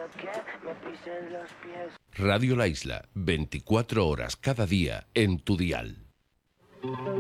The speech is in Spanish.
Radio La Isla, 24 horas cada día en tu dial.